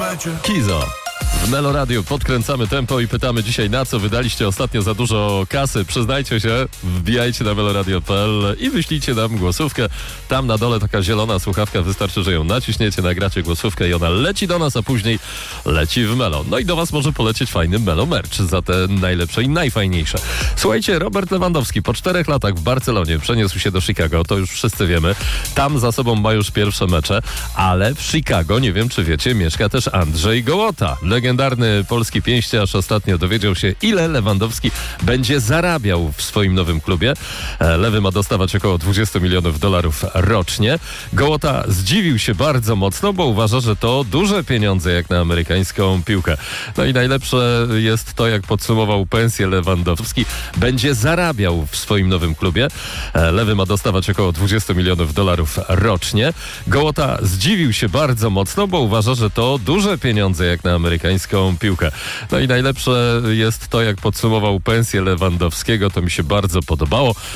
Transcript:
Kizo. W Melo Radio podkręcamy tempo i pytamy dzisiaj, na co wydaliście ostatnio za dużo kasy. Przyznajcie się, wbijajcie na meloradio.pl i wyślijcie nam głosówkę. Tam na dole taka zielona słuchawka, wystarczy, że ją naciśniecie, nagracie głosówkę i ona leci do nas, a później leci w Melo. No i do was może polecieć fajny Melo merch za te najlepsze i najfajniejsze. Słuchajcie, Robert Lewandowski po 4 latach w Barcelonie przeniósł się do Chicago, to już wszyscy wiemy. Tam za sobą ma już pierwsze mecze, ale w Chicago, nie wiem czy wiecie, mieszka też Andrzej Gołota. Legendarny polski pięściarz ostatnio dowiedział się, ile Lewandowski będzie zarabiał w swoim nowym klubie. Lewy ma dostawać około $20 milionów rocznie. Gołota zdziwił się bardzo mocno, bo uważa, że to duże pieniądze jak na amerykańską piłkę. No i najlepsze jest to, jak podsumował pensję Lewandowski. Będzie zarabiał w swoim nowym klubie. Lewy ma dostawać około $20 milionów rocznie. Gołota zdziwił się bardzo mocno, bo uważa, że to duże pieniądze jak na amerykańską piłkę. No i najlepsze jest to, jak podsumował pensję Lewandowskiego. To mi się bardzo podobało.